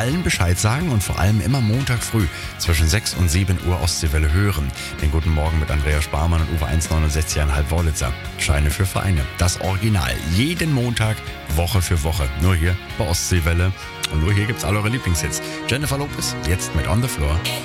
allen Bescheid sagen und vor allem immer Montag früh zwischen 6 und 7 Uhr Ostseewelle hören. Den guten Morgen mit Andreas Sparmann und Uwe 1,69,5 Wollitzer. Scheine für Vereine. Das Original. Jeden Montag, Woche für Woche. Nur hier bei Ostseewelle. Und nur hier gibt's all eure Lieblingshits. Jennifer Lopez, jetzt mit On the Floor.